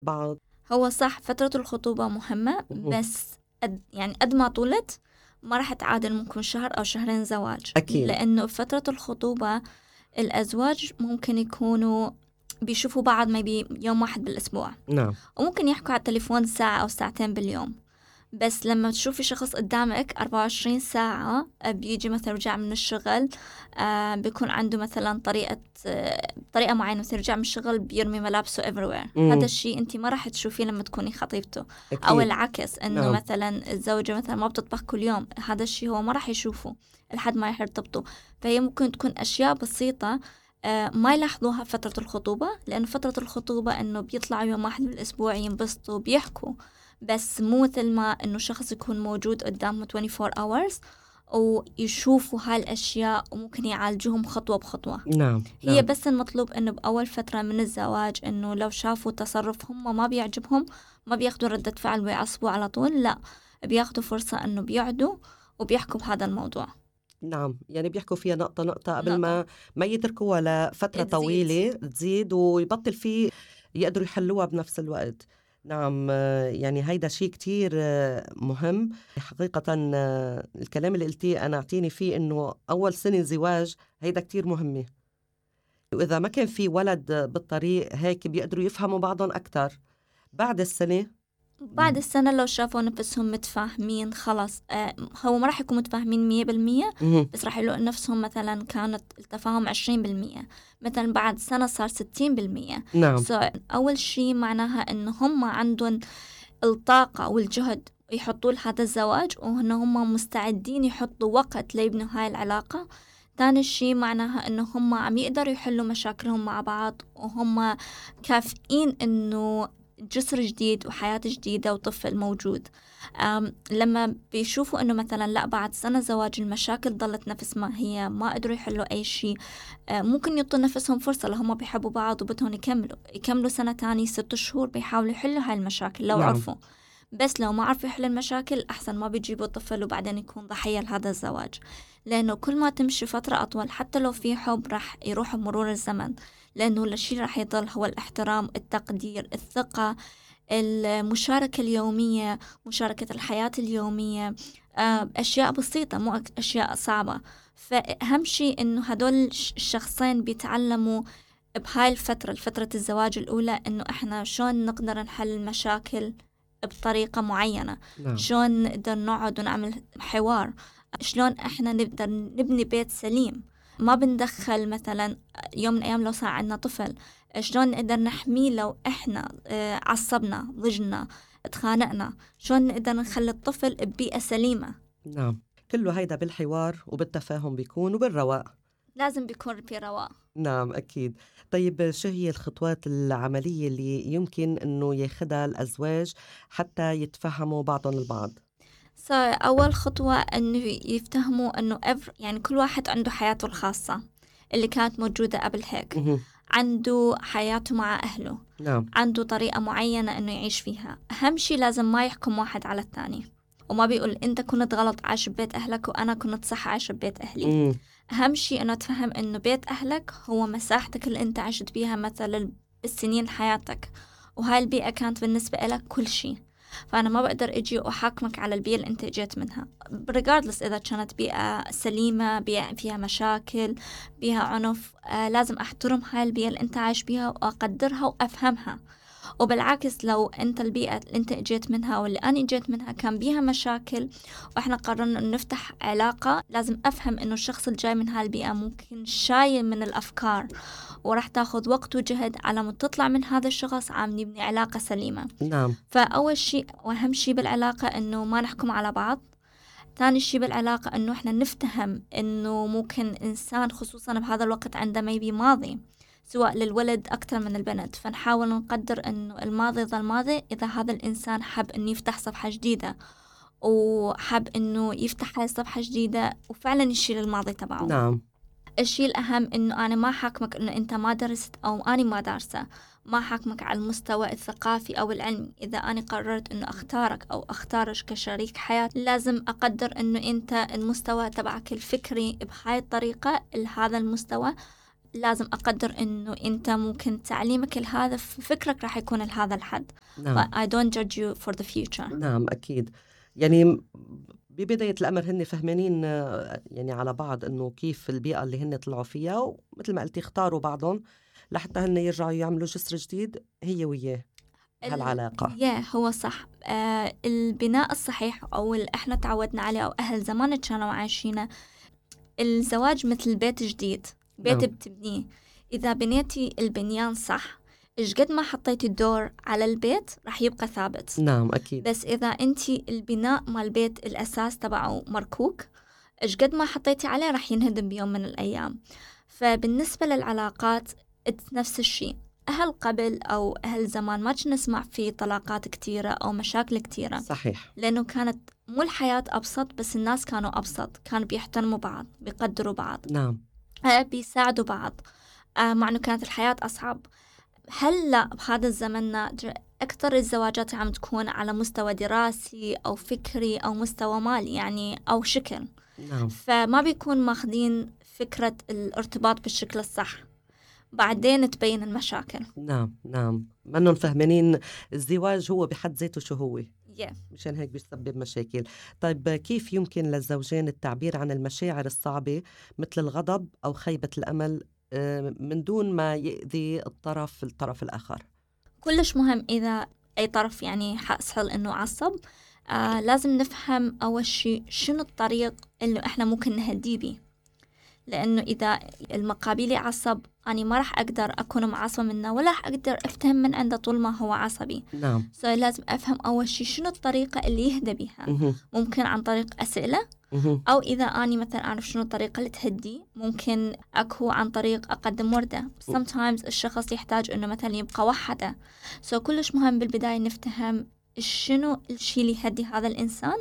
بعض. هو صح فترة الخطوبة مهمة، بس يعني قد ما طولت ما راح تعادل ممكن شهر أو شهرين زواج. أكيد. لأنه فترة الخطوبة الأزواج ممكن يكونوا بيشوفوا بعض ما يوم واحد بالأسبوع، نعم. وممكن يحكوا على التليفون ساعة أو ساعتين باليوم. بس لما تشوفي شخص قدامك 24 ساعة، بيجي مثلا رجع من الشغل، بيكون عنده مثلا طريقة معينة، مثلا رجع من الشغل بيرمي ملابسه everywhere. هذا الشيء انت ما راح تشوفيه لما تكوني خطيبته. او أكيد. العكس، انه نعم. مثلا الزوجة مثلا ما بتطبخ كل يوم، هذا الشيء هو ما راح يشوفه لحد ما يرتبطوا. فهي ممكن تكون أشياء بسيطة ما يلاحظوها فترة الخطوبة، لأن فترة الخطوبة إنه بيطلعوا يوم واحد بالأسبوع ينبسطوا بيحكوا، بس مو مثل ما إنه شخص يكون موجود قدامه 24 hours ويشوفوا هاي الأشياء وممكن يعالجوهم خطوة بخطوة. نعم. هي نعم. بس المطلوب إنه بأول فترة من الزواج إنه لو شافوا تصرف هم ما بيعجبهم، ما بياخدوا ردة فعل ويعصبوا على طول، لا، بياخدوا فرصة إنه بيقعدوا وبيحكوا بهذا الموضوع. نعم، يعني بيحكوا فيها نقطة نقطة قبل نقطة ما يتركوها لفترة تزيد. طويلة تزيد ويبطل فيه يقدروا يحلوها بنفس الوقت. نعم. يعني هيدا شيء كتير مهم حقيقة. الكلام اللي قلتيه أنا أعطيني فيه إنه أول سنة زواج هيدا كتير مهمة، وإذا ما كان في ولد بالطريق هيك بيقدروا يفهموا بعضهم أكتر. بعد السنة بعد السنة لو شافوا نفسهم متفاهمين خلاص، هو ما راح يكونوا متفاهمين 100%، مهم. بس راح يلاقوا نفسهم مثلا كانت التفاهم 20%، مثلا بعد سنة صار 60%. نعم. أول شيء معناها إنه هم عندهم الطاقة والجهد يحطوا لهذا الزواج، وإن هم مستعدين يحطوا وقت ليبنوا هاي العلاقة. تاني شيء معناها إنه هم عم يقدروا يحلوا مشاكلهم مع بعض، وهم كافئين إنه جسر جديد وحياة جديدة وطفل موجود. لما بيشوفوا إنه مثلا لا، بعد سنة زواج المشاكل ضلت نفس ما هي، ما قدروا يحلوا أي شيء، ممكن يعطوا نفسهم فرصة. لو هم بيحبوا بعض وبدهم يكملوا سنة تاني 6 شهور بيحاولوا يحلوا هاي المشاكل لو نعم. عرفوا. بس لو ما عرفوا يحلوا المشاكل، أحسن ما بيجيبوا طفل وبعدين يكون ضحية لهذا الزواج. لأنه كل ما تمشي فترة أطول حتى لو في حب راح يروح بمرور الزمن، لأنه الشيء راح يضل هو الاحترام، التقدير، الثقة، المشاركة اليومية، مشاركة الحياة اليومية، أشياء بسيطة مو أشياء صعبة. فأهم شيء إنه هدول الشخصين بيتعلموا بهاي الفترة، فترة الزواج الأولى، إنه إحنا شلون نقدر نحل المشاكل بطريقة معينة، نعم. شلون نقدر نقعد ونعمل حوار، شلون إحنا نقدر نبني بيت سليم. ما بندخل مثلا يوم من الأيام لو صار عندنا طفل، شلون نقدر نحميه لو إحنا عصبنا، ضجنا، اتخانقنا، شلون نقدر نخلي الطفل ببيئة سليمة. نعم، كله هيدا بالحوار وبالتفاهم بيكون وبالرواق. لازم بيكون في رواق. نعم أكيد. طيب شو هي الخطوات العملية اللي يمكن أنه ياخدها الأزواج حتى يتفهموا بعضهم البعض؟ أول خطوة إنه يفتهموا إنه يعني كل واحد عنده حياته الخاصة اللي كانت موجودة قبل هيك، مهم. عنده حياته مع أهله، نعم. عنده طريقة معينة إنه يعيش فيها. أهم شي لازم ما يحكم واحد على الثاني، وما بيقول أنت كنت غلط عايش ببيت أهلك وأنا كنت صح عايش ببيت أهلي. مم. أهم شي إنه تفهم إنه بيت أهلك هو مساحتك اللي أنت عشت بيها مثلا بالسنين حياتك، وهاي البيئة كانت بالنسبة لك كل شي. فأنا ما بقدر أجي وأحاكمك على البيئة اللي أنت جيت منها، regardless إذا كانت بيئة سليمة، بيئة فيها مشاكل، بيئة عنف. لازم أحترم هاي البيئة اللي أنت عايش بيها وأقدرها وأفهمها. وبالعكس لو أنت البيئة اللي أنت جيت منها واللي أنا جيت منها كان بيها مشاكل وإحنا قررنا أن نفتح علاقة، لازم أفهم أنه الشخص الجاي من هالبيئة ممكن شايل من الأفكار، وراح تاخذ وقت وجهد على ما تطلع من هذا الشخص عم نبني علاقة سليمة. نعم. فأول شيء وأهم شيء بالعلاقة أنه ما نحكم على بعض. ثاني شيء بالعلاقة أنه إحنا نفتهم أنه ممكن إنسان خصوصا بهذا الوقت عنده maybe ماضي، سواء للولد أكثر من البنت، فنحاول نقدر أنه الماضي ظل ماضي. إذا هذا الإنسان حب أنه يفتح صفحة جديدة وحب أنه يفتح هاي الصفحة جديدة وفعلا يشيل الماضي تبعه. نعم. الشيء الأهم إنه أنا ما حاكمك إنه أنت ما درست أو أنا ما دارسة، ما حاكمك على المستوى الثقافي أو العلمي. إذا أنا قررت إنه أختارك أو أختارك كشريك حياة، لازم أقدر إنه أنت المستوى تبعك الفكري بهاي الطريقة لهذا المستوى، لازم أقدر إنه أنت ممكن تعليمك لهذا في فكرك راح يكون لهذا الحد. نعم. I don't judge you for the future. نعم أكيد. يعني ببداية الأمر هن فهمانين يعني على بعض إنه كيف البيئة اللي هن طلعوا فيها، ومثل ما قلتي اختاروا بعضهم لحتى هن يرجعوا يعملوا جسر جديد هي وياه هالعلاقة. هو صح. البناء الصحيح أو اللي إحنا تعودنا عليه أو أهل زمان كانوا عايشينه، الزواج مثل بيت جديد، بيت بتبنيه. إذا بنيتي البنيان صح، إيش قد ما حطيتي الدور على البيت راح يبقى ثابت. نعم أكيد. بس إذا أنتي البناء مال البيت الأساس تبعه مركوك، إيش قد ما حطيتي عليه راح ينهدم بيوم من الأيام. فبالنسبة للعلاقات نفس الشيء. أهل قبل أو أهل زمان ما كنا نسمع في طلاقات كتيرة أو مشاكل كتيرة. صحيح. لأنه كانت مو الحياة أبسط، بس الناس كانوا أبسط، كانوا بيحترموا بعض، بيقدروا بعض. نعم. بيساعدوا بعض. مع أنه كانت الحياة أصعب. هلأ بهذا الزمن أكثر الزواجات عم تكون على مستوى دراسي أو فكري أو مستوى مالي يعني أو شكل. نعم. فما بيكون ماخذين فكرة الارتباط بالشكل الصح، بعدين تبين المشاكل. نعم نعم، منهم فهمانين الزواج هو بحد ذاته شو هو. مشان هيك بيسبب مشاكل. طيب كيف يمكن للزوجين التعبير عن المشاعر الصعبة مثل الغضب أو خيبة الأمل من دون ما يؤذي الطرف الآخر؟ كلش مهم إذا أي طرف يعني حصل إنه عصب، لازم نفهم أول شيء شنو الطريق اللي إحنا ممكن نهديه بيه. لأنه إذا المقابل عصب أنا ما راح أقدر أكون معصبة منه ولا راح أقدر أفتهم من عنده طول ما هو عصبي. نعم. لازم أفهم أول شيء شنو الطريقة اللي يهدى بها. ممكن عن طريق أسئلة، أو إذا أنا مثلا أعرف شنو الطريقة اللي تهدي، ممكن أكو عن طريق أقدم وردة. sometimes الشخص يحتاج إنه مثلا يبقى وحده. كلش مهم بالبداية نفتهم شنو الشيء اللي يهدي هذا الإنسان،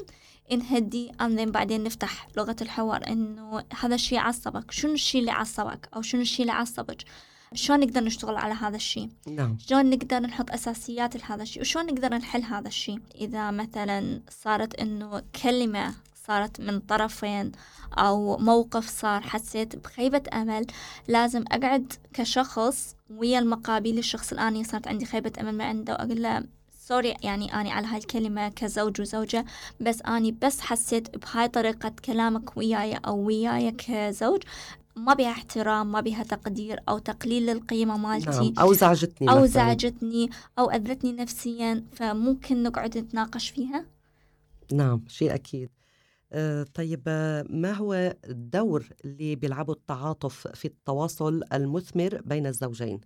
نهدي بعدين نفتح لغة الحوار إنه هذا الشيء عصبك، شنو الشيء اللي عصبك أو شنو الشيء اللي عصبك، شلون نقدر نشتغل على هذا الشيء. نعم. شلون نقدر نحط أساسيات لهذا الشيء وشلون نقدر نحل هذا الشيء. إذا مثلا صارت إنه كلمة صارت من طرفين أو موقف صار حسيت بخيبة أمل، لازم أقعد كشخص ويا المقابل الشخص الآني صارت عندي خيبة أمل من عنده، وأقول له سوري يعني أنا على هاي الكلمة كزوج وزوجة، بس أنا بس حسيت بهاي طريقة كلامك وياي أو وياي كزوج ما بيها احترام، ما بيها تقدير أو تقليل للقيمة مالتي. نعم. أو زعجتني أو أذتني نفسيا، فممكن نقعد نتناقش فيها. نعم، شيء أكيد. طيب ما هو الدور اللي بيلعبه التعاطف في التواصل المثمر بين الزوجين؟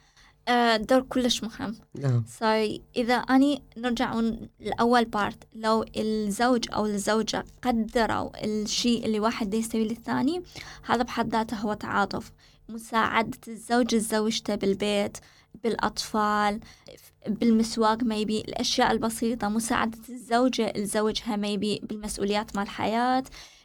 دور كلش مهم. نعم. إذا أني نرجع الأول بارت، لو الزوج أو الزوجة قدروا الشيء اللي واحد يسوي للثاني، هذا بحد ذاته هو تعاطف. مساعدة الزوج زوجته بالبيت، بالأطفال، بالمسواق ميبي، الأشياء البسيطة. مساعدة الزوجة لزوجها ميبي بالمسؤوليات مال الحياة،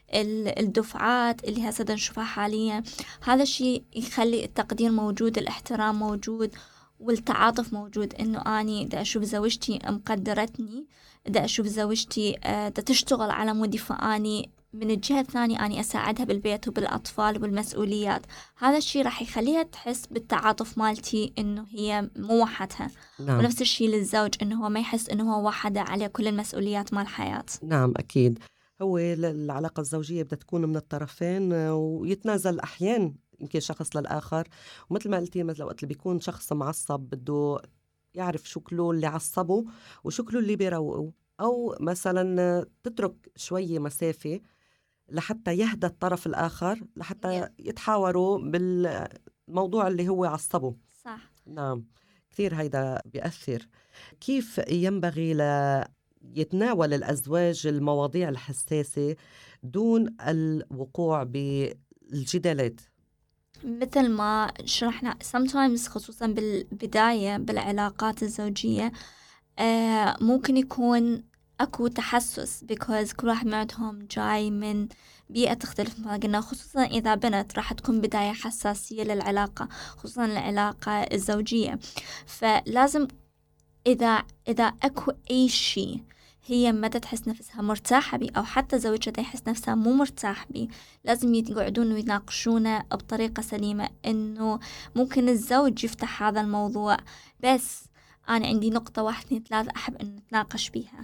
الدفعات اللي هسه نشوفها حاليا. هذا الشيء يخلي التقدير موجود، الاحترام موجود، والتعاطف موجود. إنه أني دا أشوف زوجتي مقدرتني، دا أشوف زوجتي دا تشتغل على مودي، فأني من الجهة الثانية أني أساعدها بالبيت وبالأطفال وبالمسؤوليات. هذا الشيء راح يخليها تحس بالتعاطف مالتي، إنه هي مو وحدها. نعم. ونفس الشيء للزوج، إنه هو ما يحس إنه هو وحده عليه كل المسؤوليات مال الحياة. نعم أكيد. هو العلاقة الزوجية بدها تكون من الطرفين، ويتنازل أحيان يمكن شخص للآخر. ومثل ما قلتي، مثل وقت اللي بيكون شخص معصب بده يعرف شو كله اللي عصبه وشو كله اللي بيروقه، أو مثلا تترك شوية مسافة لحتى يهدى الطرف الآخر، لحتى يتحاوروا بالموضوع اللي هو عصبه. صح. نعم، كثير هيدا بيأثر. كيف ينبغي يتناول الأزواج المواضيع الحساسة دون الوقوع بالجدالات؟ مثل ما شرحنا sometimes، خصوصا بالبداية بالعلاقات الزوجية، ممكن يكون أكو تحسس because كل واحد معهم جاي من بيئة تختلف ما قلنا. خصوصا إذا بنت راح تكون بداية حساسية للعلاقة، خصوصا العلاقة الزوجية. فلازم إذا أكو أي شيء هي متى تحس نفسها مرتاحة بيه، أو حتى زوجها يحس نفسها مو مرتاح بيه، لازم يقعدون ويناقشونه بطريقة سليمة. إنه ممكن الزوج يفتح هذا الموضوع، بس أنا عندي نقطة 1 2 3 أحب إن نتناقش بيها.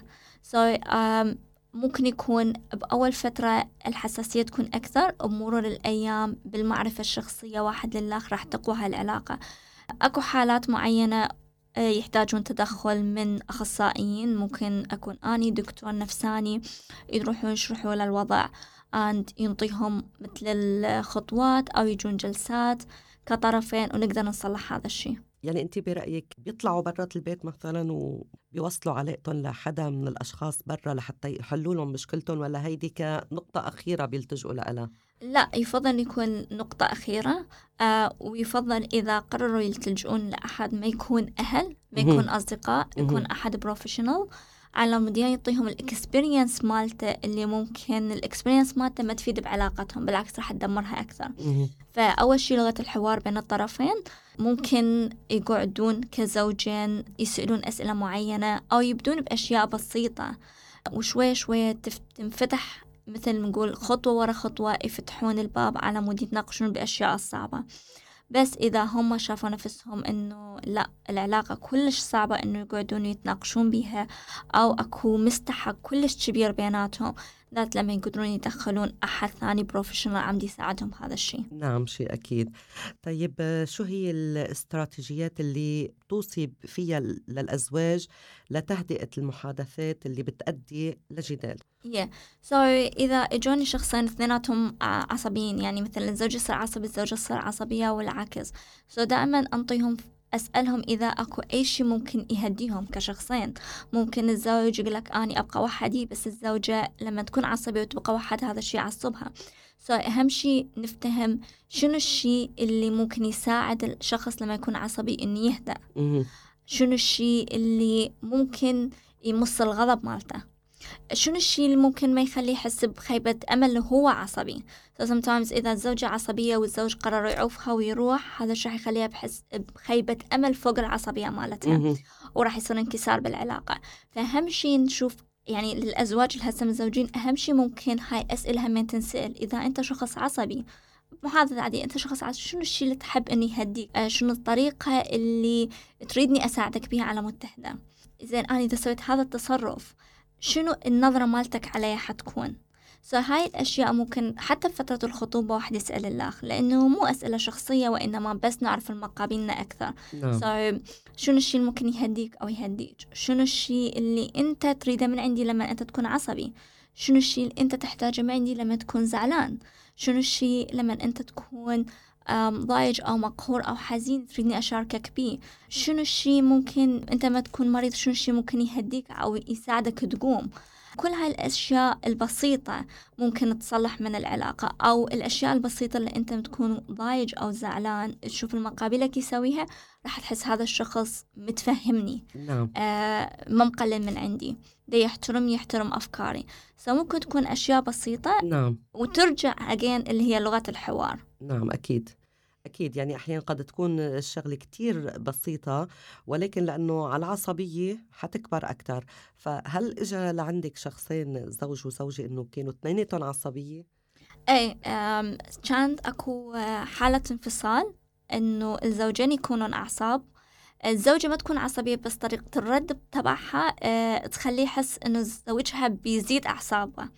ممكن يكون بأول فترة الحساسية تكون أكثر، وبمرور الأيام بالمعرفة الشخصية واحد للآخر راح تقوى هالعلاقة. أكو حالات معينة يحتاجون تدخل من أخصائيين، ممكن أكون أني دكتور نفساني يروحون يشرحوا للوضع ينطيهم مثل الخطوات، أو يجون جلسات كطرفين ونقدر نصلح هذا الشيء. يعني أنت برأيك بيطلعوا برات البيت مثلا وبيوصلوا علاقتهم لحدا من الأشخاص برا لحتى يحلوا لهم مشكلتهم، ولا هيدي كنقطة أخيرة بيلتجئوا لها؟ لا، يفضل يكون نقطة أخيرة. ويفضل إذا قرروا يلتجؤون لأحد ما يكون أهل، ما يكون أصدقاء، يكون أحد بروفيشنال، على مود يعطيهم الإكسبيرينس مالته، اللي ممكن الإكسبيرينس مالته ما تفيد بعلاقتهم، بالعكس راح تدمرها أكثر. فأول شيء لغة الحوار بين الطرفين، ممكن يقعدون كزوجين يسألون أسئلة معينة، أو يبدون بأشياء بسيطة، وشوية شوية تنفتح، مثل نقول خطوة ورا خطوة يفتحون الباب على مود يتناقشون بأشياء الصعبة. بس إذا هم شافوا نفسهم إنه لا، العلاقة كلش صعبة إنه يقعدون يتناقشون بيها، أو أكو مستحق كلش كبير بيناتهم، ذات لما يقدرون يدخلون أحد ثاني بروفيشنال عم يساعدهم بهذا الشيء. نعم، شيء أكيد. طيب شو هي الاستراتيجيات اللي توصي فيها للأزواج لتهدئة المحادثات اللي بتؤدي لجدال؟ إذا إجوني شخصين اثنيناتهم عصبيين، يعني مثلا الزوج يصير عصبي الزوجة تصير عصبية والعكس، دائما أنطيهم، أسألهم إذا أكو أي شيء ممكن يهديهم كشخصين. ممكن الزوج يقولك أني أبقى وحدي، بس الزوجة لما تكون عصبية وتبقى وحدها هذا الشيء يعصبها. أهم شيء نفتهم شنو الشيء اللي ممكن يساعد الشخص لما يكون عصبي إنه يهدأ، شنو الشيء اللي ممكن يمص الغضب مالته، شنو الشيء اللي ممكن ما يخليه يحس بخيبة أمل لو هو عصبي. sometimes إذا الزوجة عصبية والزوج قرر يعوفها ويروح، هذا الشيء يخليها بحس بخيبة أمل فوق العصبية مالتها، وراح يصير انكسار بالعلاقة. فأهم شيء نشوف، يعني للأزواج الهسم الزوجين، أهم شيء ممكن هاي أسئلة هم تنسأل. إذا أنت شخص عصبي، محادثة عادية، أنت شخص عصبي، شنو الشيء اللي تحب إني يهديك؟ شنو الطريقة اللي تريدني أساعدك بها على متحدة؟ إذا أنا إذا سويت هذا التصرف، شنو النظرة مالتك عليها حتكون؟ هاي الأشياء ممكن حتى بفترة الخطوبة واحد يسأل الآخر، لأنه مو أسئلة شخصية، وإنما بس نعرف المقابلنا أكثر. شنو الشيء اللي ممكن يهديك أو يهديك؟ شنو الشيء اللي أنت تريده من عندي لما أنت تكون عصبي؟ شنو الشيء اللي أنت تحتاجه من عندي لما تكون زعلان؟ شنو الشيء لما أنت تكون ضايج أو مقهور أو حزين تريدني أشاركك بيه؟ شنو الشيء ممكن أنت ما تكون مريض، شنو الشيء ممكن يهديك أو يساعدك تقوم؟ كل هاي الأشياء البسيطة ممكن تصلح من العلاقة، أو الأشياء البسيطة اللي أنت تكون ضايج أو زعلان تشوف المقابلك يسويها، راح تحس هذا الشخص متفهمني، نعم. ما مقلل من عندي، ده يحترم أفكاري. ممكن تكون أشياء بسيطة، نعم، وترجع again اللي هي لغة الحوار. نعم، أكيد. يعني أحيانا قد تكون الشغلة كتير بسيطة، ولكن لأنه على العصبية حتكبر أكتر. فهل إجا لعندك شخصين، زوج وزوجة، إنه كانوا اثنيناتهم عصبية؟ ايه، كانت اكو حالة انفصال، انه الزوجين يكونون اعصاب. الزوجة ما تكون عصبية، بس طريقة الرد تبعها تخليه يحس انه زوجها بيزيد اعصابه.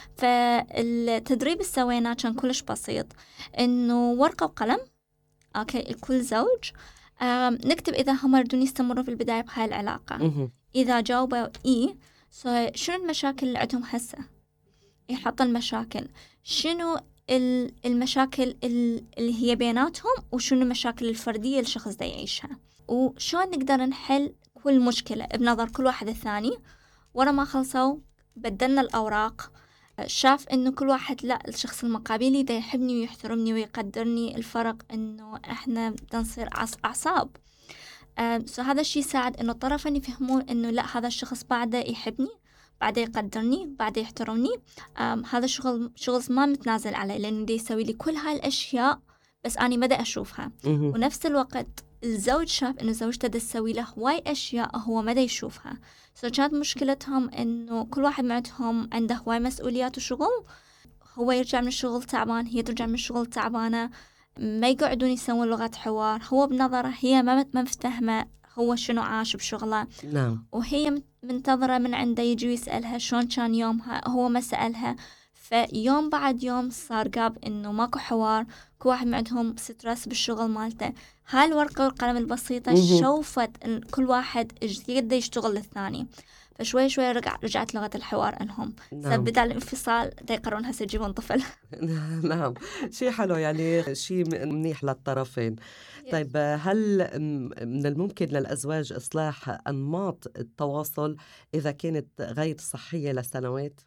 فالتدريب اللي سويناه كان كلش بسيط، انه ورقة وقلم، اوكي، لكل زوج نكتب اذا هم يريدون يستمروا في البداية بهاي العلاقة. اذا جاوبوا شنو المشاكل اللي عندهم هسه، يحط المشاكل، شنو المشاكل اللي هي بيناتهم، وشنو المشاكل الفردية الشخص دا يعيشها، وشون نقدر نحل كل مشكلة بنظر كل واحد الثاني. ورا ما خلصوا بدلنا الأوراق، شاف إنه كل واحد لا، الشخص المقابلي دا يحبني ويحترمني ويقدرني، الفرق إنه إحنا دا نصير أعصاب. هذا الشيء ساعد إنه الطرفين يفهمون إنه لا، هذا الشخص بعده يحبني، بعده يقدرني، بعده يحترمني. هذا شغل ما متنازل عليه، لأنه دي يسوي لي كل هاي الأشياء، بس أنا ما دا أشوفها. ونفس الوقت الزوج شاف إنه زوجته دا تسوي له هواي أشياء هو ما دا يشوفها. كانت مشكلتهم إنه كل واحد معهم عنده هواي مسؤوليات وشغل، هو يرجع من الشغل تعبان، هي ترجع من الشغل تعبانة، ما يقعدون يسوون لغة حوار. هو بنظره هي ما مفتهمة هو شنو عاش بشغله، نعم وهي منتظرة من عنده يجي ويسألها شلون كان يومها، هو ما سألها. فيوم بعد يوم صار جاب إنه ماكو حوار، كل واحد معهم سترس بالشغل مالته. هاي الورقة والقلم البسيطة شوفت إن كل واحد يقدر يشتغل للثاني، فشوي شوي رجعت لغة الحوار إنهم نعم. بدل الانفصال دا يقررون هسه يجيبون طفل. نعم، شيء حلو، يعني شيء منيح للطرفين. طيب هل من الممكن للأزواج إصلاح أنماط التواصل إذا كانت غير صحية لسنوات؟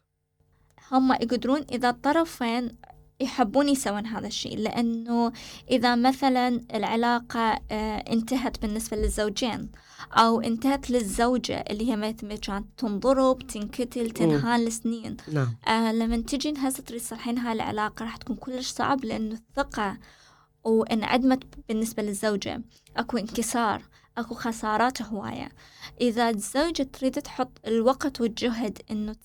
هم يقدرون إذا الطرفين يحبون يسوون هذا الشيء، لأنه إذا مثلا العلاقة انتهت بالنسبة للزوجين أو انتهت للزوجة اللي هي مثل كانت تنضرب تنكتل تنهان لسنين، نعم. لما تجي هسه تريد تصلحين هاي العلاقة راح تكون كلش صعب، لأنه الثقة وانعدمت بالنسبة للزوجة، أكو انكسار، أكو خسارات هواية. إذا الزوجة تريد تحط الوقت والجهد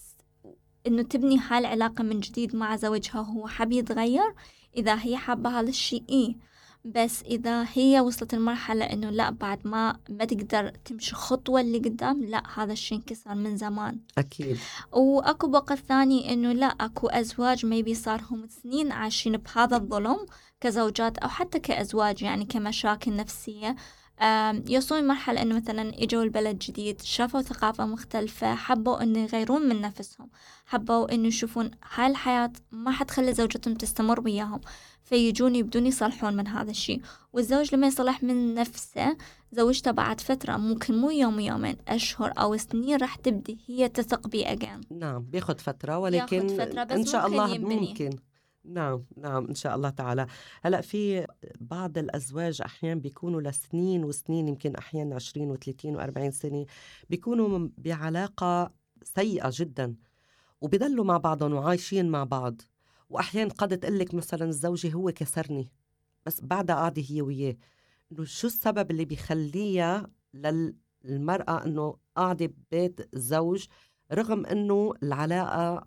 إنه تبني هاي العلاقة من جديد مع زوجها، هو حاب يتغير، إذا هي حابة هذا الشيء بس إذا هي وصلت المرحلة إنه لا بعد ما تقدر تمشي خطوة اللي قدام، لا هذا الشيء انكسر من زمان. أكيد. وأكو بقى الثاني إنه لا، أكو أزواج ما صارهم سنين عايشين بهذا الظلم كزوجات أو حتى كأزواج، يعني كمشاكل نفسية، يوصلون مرحلة إنه مثلا إجوا البلد جديد، شافوا ثقافة مختلفة، حبوا إنه يغيرون من نفسهم، حبوا إنه يشوفون هاي الحياة ما حتخلي زوجتهم تستمر وياهم، فيجون يبدون يصلحون من هذا الشيء. والزوج لما يصلح من نفسه، زوجته بعد فترة ممكن مو يوم يومين، أشهر أو سنين راح تبدي هي تثق بيه أجان. نعم، بياخد فترة، ولكن بس إن شاء الله ينبني. ممكن. نعم نعم، إن شاء الله تعالى. هلأ في بعض الأزواج أحيانا بيكونوا لسنين وسنين، يمكن أحيانا 20 و30 و40 سنة بيكونوا بعلاقة سيئة جدا، وبيضلوا مع بعضهم وعايشين مع بعض، وأحيانا قد تقلك مثلا الزوجة هو كسرني، بس بعدها قاعدة هي وياه. إنه شو السبب اللي بيخليها للمرأة إنه قاعدة ببيت الزوج رغم إنه العلاقة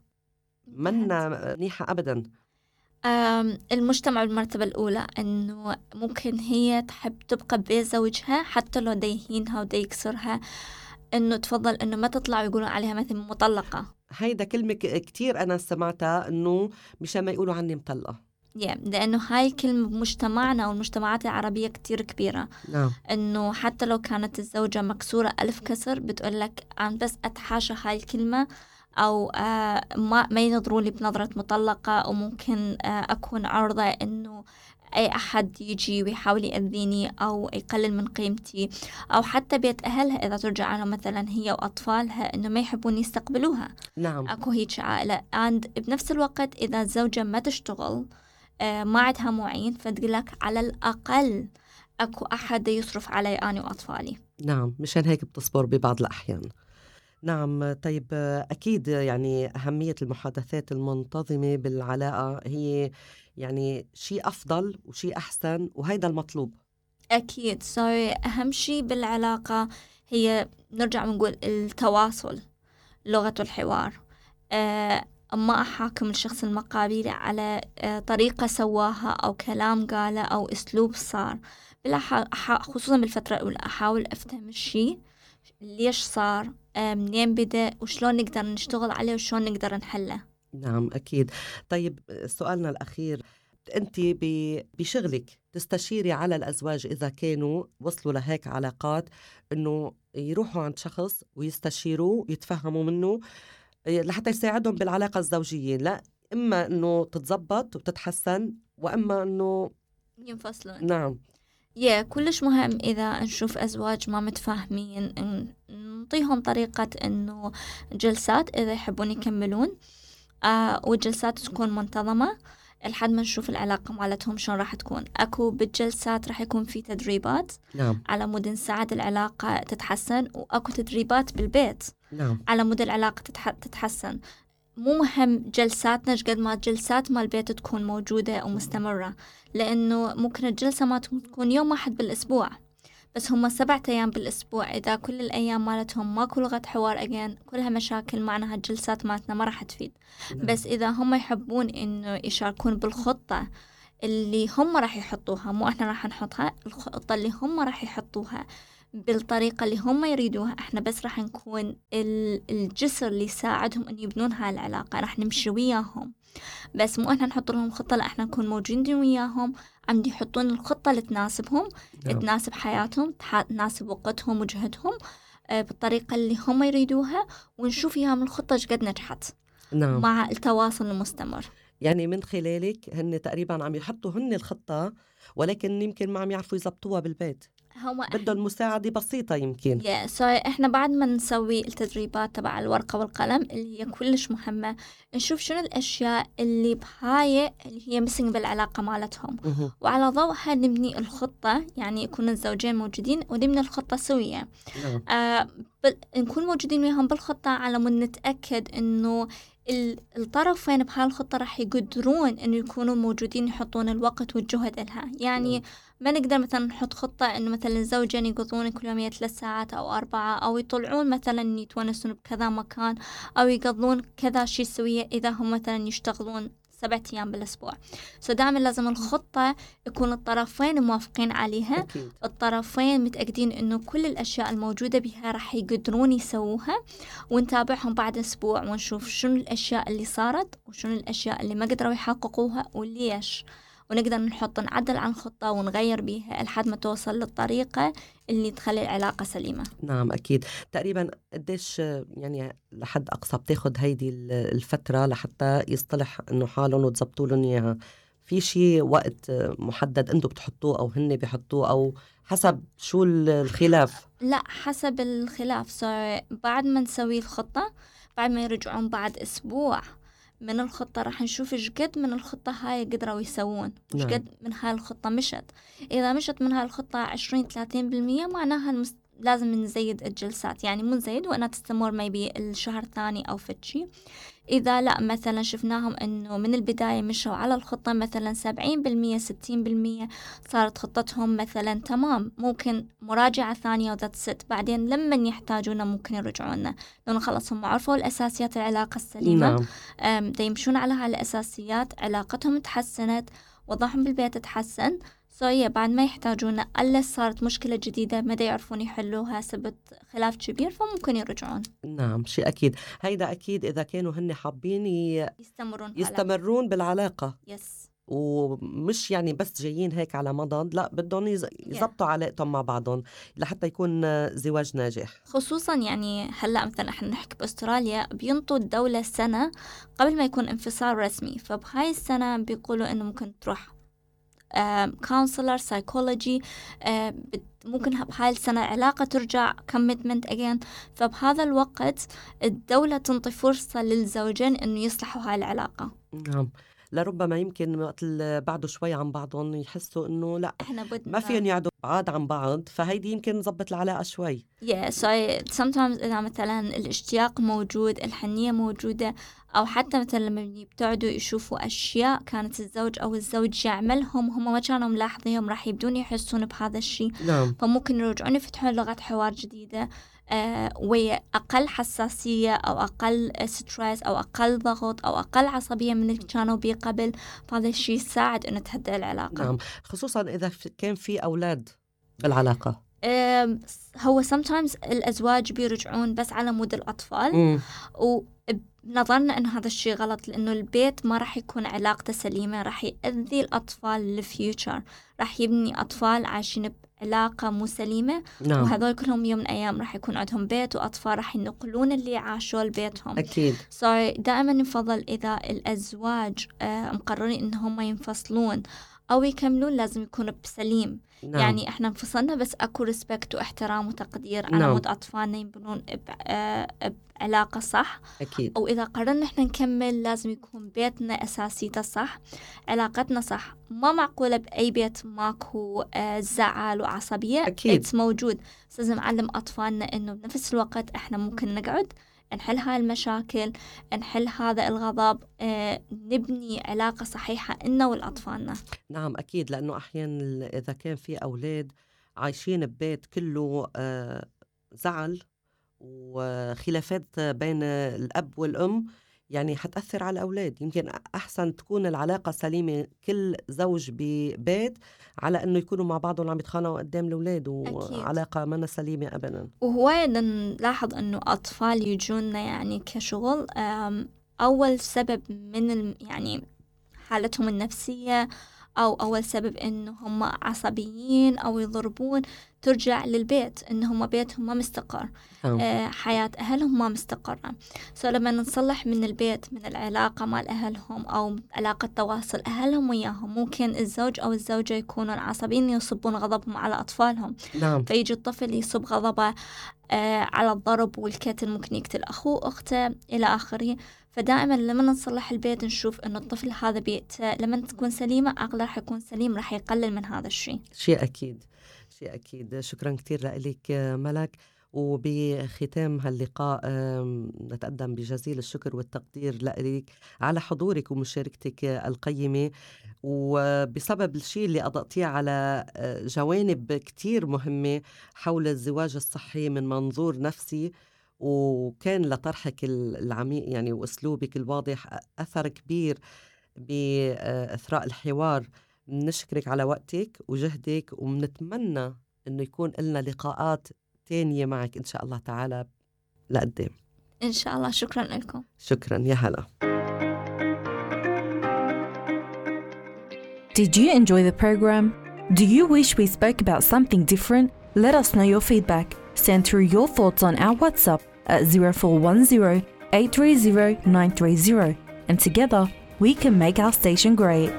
منا منيحة أبدا؟ المجتمع بالمرتبة الأولى، إنه ممكن هي تحب تبقى ببيت زوجها حتى لو دا يهينها ودا يكسرها، إنه تفضل إنه ما تطلع ويقولون عليها مثل مطلقة. هيدا كلمة كتير أنا سمعتها، إنه مشان ما يقولوا عني مطلقة. لأنه هاي الكلمة بمجتمعنا والمجتمعات العربية كتير كبيرة. نعم. إنه حتى لو كانت الزوجة مكسورة 1000 كسر، بتقولك أنا بس أتحاشى هاي الكلمة، أو ما ينظروا لي بنظرة مطلقة، وممكن أكون عرضة إنه أي أحد يجي ويحاول يأذيني أو يقلل من قيمتي، أو حتى بيت أهلها إذا ترجع عنهم مثلا هي وأطفالها إنه ما يحبون يستقبلوها. نعم. أكو هيك عائلة. بنفس الوقت إذا الزوجة ما تشتغل، ما عندها معين، فتقولك على الأقل أكو أحد يصرف علي أنا وأطفالي. نعم، مشان هيك بتصبر ببعض الأحيان. نعم. طيب أكيد يعني أهمية المحادثات المنتظمة بالعلاقة هي يعني شيء أفضل وشيء أحسن، وهيدا المطلوب. أكيد. أهم شيء بالعلاقة هي نرجع ونقول التواصل، لغة الحوار. ما أحاكم الشخص المقابل على طريقة سواها أو كلام قاله أو أسلوب صار، خصوصا بالفترة الأولى أحاول أفهم الشيء ليش صار، منين بدأ، وشلون نقدر نشتغل عليه وشلون نقدر نحله. نعم أكيد. طيب سؤالنا الأخير، أنت بشغلك تستشيري على الأزواج إذا كانوا وصلوا لهيك علاقات إنه يروحوا عند شخص ويستشيروه يتفهموا منه لحتى يساعدهم بالعلاقة الزوجية، لا إما إنه تتزبط وتتحسن، وإما إنه ينفصلون؟ نعم. كلش مهم إذا نشوف أزواج ما متفاهمين نعطيهم طريقة إنه جلسات إذا يحبون يكملون، والجلسات تكون منتظمة لحد ما نشوف العلاقة مالتهم شلون راح تكون. أكو بالجلسات راح يكون في تدريبات نعم. على مود نساعد العلاقة تتحسن، وأكو تدريبات بالبيت نعم. على مود العلاقة تتحسن. مو مهم جلساتنا قد ما جلسات مال البيت تكون موجودة ومستمرة، لأنه ممكن الجلسة ما تكون يوم واحد بالأسبوع، بس هم 7 أيام بالأسبوع. إذا كل الأيام مالتهم ماكو لغة حوار أجين كلها مشاكل، معناها الجلسات مالتنا ما راح تفيد. بس إذا هم يحبون إنه يشاركون بالخطة اللي هم راح يحطوها، مو إحنا راح نحطها، الخطة اللي هم راح يحطوها بالطريقة اللي هم يريدوها، إحنا بس راح نكون الجسر اللي يساعدهم إن يبنون هاي العلاقة، راح نمشي وياهم. بس مو إحنا نحط لهم خطة، لا إحنا نكون موجودين وياهم، عم يحطون الخطة اللي تناسبهم، تناسب حياتهم، تناسب وقتهم وجهدهم، بالطريقة اللي هم يريدوها، ونشوف وياهم الخطة قد نجحت. مع التواصل المستمر. يعني من خلالك هن تقريبا عم يحطوا هن الخطة، ولكن يمكن ما عم يعرفوا يزبطوها بالبيت، بدهم مساعدة بسيطة يمكن. إحنا بعد ما نسوي التدريبات تبع الورقة والقلم اللي هي كلش مهمة، نشوف شنو الأشياء اللي بهاي اللي هي missing بالعلاقة مالتهم، وعلى ضوءها نبني الخطة. يعني يكون الزوجين موجودين ونبني الخطة سوية. نكون موجودين وياهم بالخطة على مود نتأكد إنه الطرفين بهالخطة راح يقدرون إنه يكونوا موجودين، يحطون الوقت والجهد لها. يعني ما نقدر مثلا نحط خطة إنه مثلا الزوجين يقضون كل يوم 3 ساعات أو 4، أو يطلعون مثلا يتونسون بكذا مكان، أو يقضون كذا شيء سوية إذا هم مثلا يشتغلون 7 أيام بالأسبوع. دائما لازم الخطة يكون الطرفين موافقين عليها. أكيد. الطرفين متأكدين إنه كل الأشياء الموجودة بها راح يقدرون يسووها، ونتابعهم بعد أسبوع ونشوف شنو الأشياء اللي صارت وشنو الأشياء اللي ما قدروا يحققوها وليش، ونقدر نعدل عن خطة ونغير بيها لحد ما توصل للطريقة اللي تخلي العلاقة سليمة. نعم أكيد. تقريبا قديش يعني لحد أقصى بتاخد هيدي الفترة لحتى يصطلح إنه حالهم وتزبطوا لهم إياها؟ في شيء وقت محدد أنتوا بتحطوه أو هن بيحطوه، أو حسب شو الخلاف؟ لا، حسب الخلاف. بعد ما نسوي الخطة، بعد ما يرجعون بعد أسبوع من الخطة، راح نشوف إيش قد من الخطة هاي قدروا يسوون، إيش قد من هاي الخطة مشت. إذا مشت من هاي الخطة 20-30%، معناها لازم نزيد الجلسات. يعني مو نزيد وأنا تستمر maybe الشهر الثاني أو فتشي. إذا لا مثلا شفناهم إنه من البداية مشوا على الخطة مثلا 70% 60%، صارت خطتهم مثلا تمام، ممكن مراجعة ثانية وذات ست. بعدين لما يحتاجونا ممكن يرجعونا، لأنه خلص هم عرفوا الأساسيات العلاقة السليمة. دا يمشون على هالأساسيات، علاقتهم تحسنت، وضعهم بالبيت تحسن. بعد ما يحتاجون إلا صارت مشكلة جديدة ما دا يعرفون يحلوها، سبت خلاف كبير، فممكن يرجعون. نعم، شيء أكيد. هيدا أكيد إذا كانوا هن حابين يستمرون بالعلاقة. ومش يعني بس جايين هيك على مضض، لا بدهم يزبطوا علاقتهم مع بعضهم لحتى يكون زواج ناجح. خصوصا يعني هلأ مثلا احنا نحكي بأستراليا، بينطوا الدولة سنة قبل ما يكون انفصال رسمي. فبهاي السنة بيقولوا إنه ممكن تروح counselor psychology، ممكن بهاي السنة العلاقة ترجع commitment again. فبهذا الوقت الدولة تنطي فرصة للزوجين إنه يصلحوا هاي العلاقة. نعم، لربما يمكن وقت بعده شوي عن بعضهم يحسوا إنه لا إحنا ما فيهم يقعدوا بعاد عن بعض، فهيدي يمكن نظبط العلاقة شوي. sometimes إذا مثلا الاشتياق موجود، الحنية موجودة، أو حتى مثلا لما يبتعدوا يشوفوا أشياء كانت الزوج أو الزوج يعملهم هم ما كانوا ملاحظيهم، راح يبدون يحسون بهذا الشيء. فممكن يرجعون يفتحون لغة حوار جديدة، وأقل حساسية أو أقل ستريس أو أقل ضغط أو أقل عصبية من اللي كانوا بيه قبل. فهذا الشيء يساعد إنه تهدأ العلاقة. نعم، خصوصا إذا كان في أولاد بالعلاقة. هو sometimes الأزواج بيرجعون بس على مود الأطفال، ونظرنا إنه هذا الشيء غلط، لأنه البيت ما راح يكون علاقته سليمة، راح يأذي الأطفال للفيوتشر، راح يبني أطفال عايشين بعلاقة مو سليمة. وهذول كلهم يوم من أيام راح يكون عندهم بيت وأطفال، راح ينقلون اللي عاشوا لبيتهم. أكيد. دائما نفضل إذا الأزواج مقررين إنهم ينفصلون أو يكملون، لازم يكونوا بسليم. يعني إحنا انفصلنا بس أكو ريسبكت واحترام وتقدير على مود أطفالنا، يبنون بعلاقة صح. أكيد. أو إذا قررنا إحنا نكمل، لازم يكون بيتنا أساسيته صح، علاقتنا صح. ما معقولة بأي بيت ماكو زعل وعصبية. أكيد موجود، بس لازم نعلم أطفالنا إنه بنفس الوقت إحنا ممكن نقعد نحل هاي المشاكل، نحل هذا الغضب، نبني علاقة صحيحة إلنا والأطفالنا. نعم أكيد، لأنه أحيانا إذا كان في أولاد عايشين ببيت كله زعل وخلافات بين الأب والأم، يعني حتأثر على الأولاد. يمكن أحسن تكون العلاقة سليمة كل زوج ببيت على أنه يكونوا مع بعضهم عم يتخانقوا قدام الأولاد، وعلاقة ما سليمة أبدا. وهواية نلاحظ أنه أطفال يجونا يعني كشغل، أول سبب من يعني حالتهم النفسية أو أول سبب إنه هم عصبيين أو يضربون ترجع للبيت، إنه هم بيتهم ما مستقر، حياة أهلهم ما مستقرة. لما نصلح من البيت، من العلاقة مع أهلهم أو علاقة تواصل أهلهم وياهم، ممكن الزوج أو الزوجة يكونون عصبيين يصبون غضبهم على أطفالهم. نعم. فيجي الطفل يصب غضبه على الضرب والكتل، ممكن يقتل أخوه أخته إلى آخره. فدائما لما نصلح البيت نشوف إنه الطفل هذا بيئته لما تكون سليمة أغلب راح يكون سليم، راح يقلل من هذا الشيء. شيء أكيد، شيء أكيد. شكرا كتير لك ملك. وبختام هاللقاء نتقدم بجزيل الشكر والتقدير لك على حضورك ومشاركتك القيمة، وبسبب الشيء اللي أضأتيه على جوانب كتير مهمة حول الزواج الصحي من منظور نفسي، وكان لطرحك العميق يعني وأسلوبك الواضح أثر كبير بإثراء الحوار. نشكرك على وقتك وجهدك، ومنتمنى أنه يكون لنا لقاءات تانية معك إن شاء الله تعالى لقدام إن شاء الله. شكرا لكم. شكرا، يا هلا. Did you enjoy the program? Do you wish we spoke about something different? Let us know your feedback. Send through your thoughts on our WhatsApp at 0410 830 930, and together we can make our station great.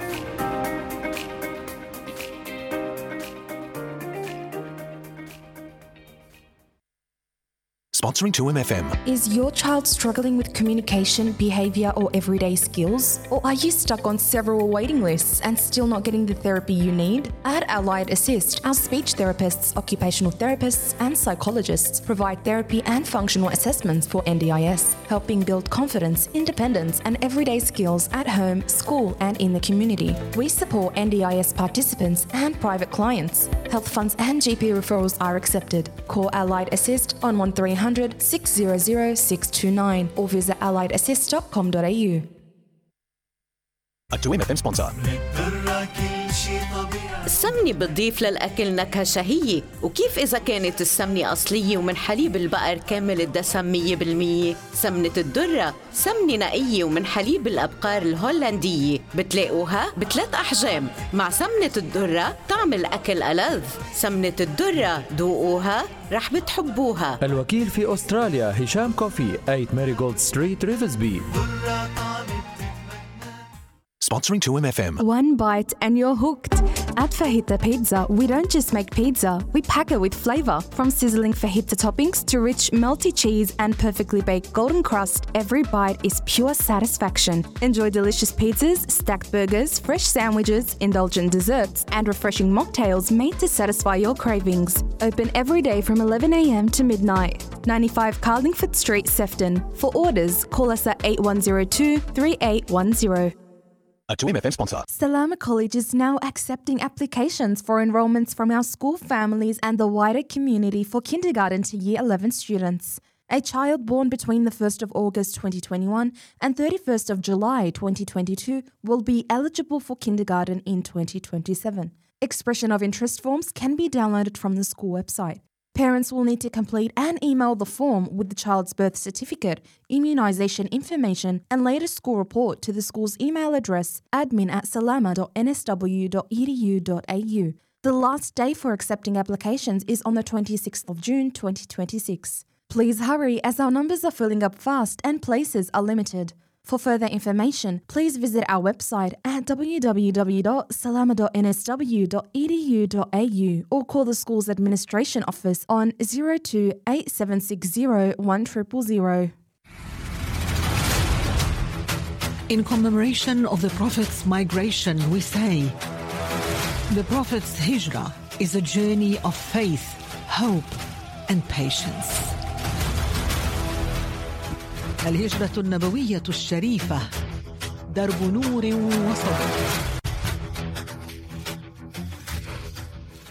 Sponsoring 2MFM. Is your child struggling with communication, behaviour or everyday skills? Or are you stuck on several waiting lists and still not getting the therapy you need? At Allied Assist, our speech therapists, occupational therapists and psychologists provide therapy and functional assessments for NDIS, helping build confidence, independence and everyday skills at home, school and in the community. We support NDIS participants and private clients. Health funds and GP referrals are accepted. Call Allied Assist on 1300 600 629 or visit alliedassist.com.au. A 2MFM sponsor. السمنة بتضيف للأكل نكهة شهية، وكيف إذا كانت السمنة أصلية ومن حليب البقر كامل الدسم 100%؟ سمنة الدرة سمنة نقية ومن حليب الأبقار الهولندية، بتلاقوها بثلاث أحجام. مع سمنة الدرة طعم الأكل ألذ. سمنة الدرة ذوقوها رح بتحبوها. الوكيل في أستراليا هشام كوفي 8 ماريغولد ستريت ريفزبي. Sponsoring 2MFM. One bite and you're hooked. At Fajita Pizza, we don't just make pizza, we pack it with flavour. From sizzling fajita toppings to rich melty cheese and perfectly baked golden crust, every bite is pure satisfaction. Enjoy delicious pizzas, stacked burgers, fresh sandwiches, indulgent desserts and refreshing mocktails made to satisfy your cravings. Open every day from 11 a.m. to midnight. 95 Carlingford Street, Sefton. For orders, call us at 8102 3810. A 2MFM sponsor. Salama College is now accepting applications for enrolments from our school families and the wider community for kindergarten to year 11 students. A child born between the 1st of August 2021 and 31st of July 2022 will be eligible for kindergarten in 2027. Expression of interest forms can be downloaded from the school website. Parents will need to complete and email the form with the child's birth certificate, immunisation information and latest school report to the school's email address admin@salama.nsw.edu.au. The last day for accepting applications is on the 26th of June 2026. Please hurry as our numbers are filling up fast and places are limited. For further information, please visit our website at www.salama.nsw.edu.au or call the school's administration office on 02 8760 1000. In commemoration of the Prophet's migration, we say, the Prophet's hijrah is a journey of faith, hope and patience. الهجرة النبوية الشريفة درب نور وصبر.